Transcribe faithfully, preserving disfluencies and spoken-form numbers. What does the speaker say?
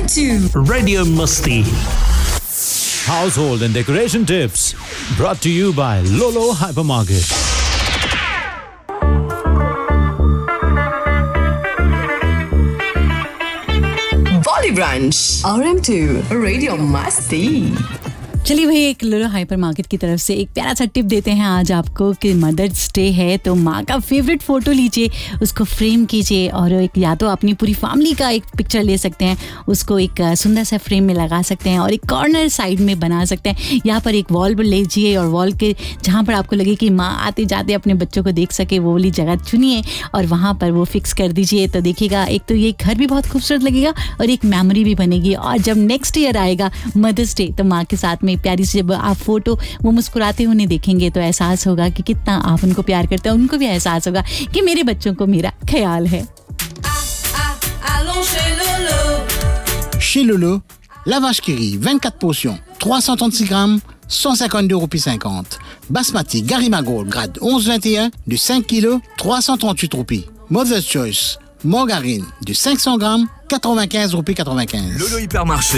M two Radio Musti. Household and decoration tips brought to you by Lolo Hypermarket. Bolly Brunch R M two Radio Musti. चलिए भाई, एक लोलो hyper market की तरफ से एक प्यारा सा टिप देते हैं आज आपको कि मदर्स डे है तो माँ का फेवरेट फ़ोटो लीजिए, उसको फ्रेम कीजिए और एक या तो अपनी पूरी फैमिली का एक पिक्चर ले सकते हैं, उसको एक सुंदर सा फ्रेम में लगा सकते हैं और एक कॉर्नर साइड में बना सकते हैं। यहाँ पर एक वॉल पर लीजिए और वॉल के जहाँ पर आपको लगे कि माँ आते जाते अपने बच्चों को देख सके वो वाली जगह चुनिए और वहाँ पर वो फिक्स कर दीजिए। तो देखिएगा, एक तो ये घर भी बहुत खूबसूरत लगेगा और एक मेमोरी भी बनेगी। और जब नेक्स्ट ईयर आएगा मदर्स डे तो माँ के साथ में प्यारी सी जब आप फोटो वो मुस्कुराते हुए देखेंगे तो एहसास होगा कि कितना आप उनको प्यार करते हैं। उनको भी एहसास होगा कि मेरे बच्चों को मेरा ख्याल है। Chez Lolo, la vache qui rit, vingt-quatre portions, trois cent trente-six grammes, cent cinquante-deux euros cinquante. Basmati Garima Gold, grade onze vingt et un, de cinq kilos, trois cent trente-huit roupies. Mother's Choice, margarine, de cinq cents grammes, quatre-vingt-quinze euros quatre-vingt-quinze. Lolo Hypermarché.